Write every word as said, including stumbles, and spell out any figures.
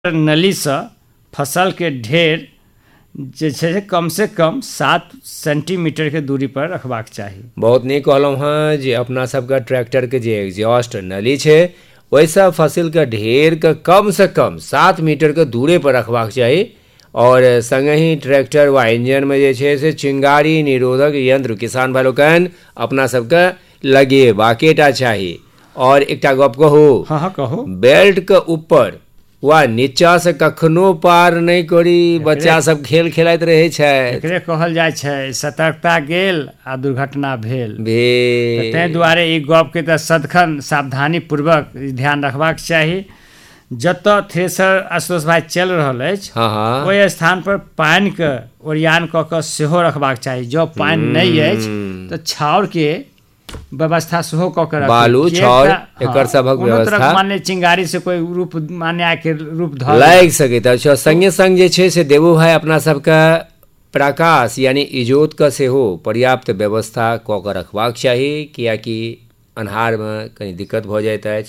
नली सँ फसल के ढेर जे छै से कम से कम सात सेंटीमीटर के दूरी पर रखबाक चाही। बहुत नीक कहलहुँ हँ जे अपना सबके ट्रैक्टर के जे एग्जॉस्ट नली छै ओहिसँ फसिल के ढेर के कम से कम सात मीटर के दूरे पर रखबाक चाही और संगहि ट्रैक्टर व इंजन में जे छै से चिंगारी निरोधक यंत्र किसान भाई लोकनि अपना सबके लगेबाकेटा चाही। और एकटा गप कहू, हाँ हाँ कहू, बेल्ट के ऊपर वा नीचा से कखनो पार नहीं करी, बच्चा सब खेल खेलाइत रहे छै। एकरे कहल जाइ छै सतर्कता गेल आ दुर्घटना भेल भेल। ताहि दुआरे ई गप के तऽ सदखन सावधानी पूर्वक ध्यान रखबाक चाही। जतऽ थ्रेसर आशुतोष भाई चल रहल अछि हाँ हाँ ओहि स्थान पर पानि के ओरियान कऽ कऽ सेहो रखबाक चाही। जँ पानि नहि अछि तऽ छाउर के व्यवस्था सेहो कऽ के बालू छाउर एकर सभक व्यवस्था, माने चिंगारी से कोई रूप माने के रूप धर लागि सकैत अछि। संगे संग जे छै से देवू भाई अपना सबके प्रकाश यानी इजोत के सेहो पर्याप्त व्यवस्था कऽ के रखबाक चाही, कियाकि अन्हार में कनी दिक्कत भऽ जाइत अछि।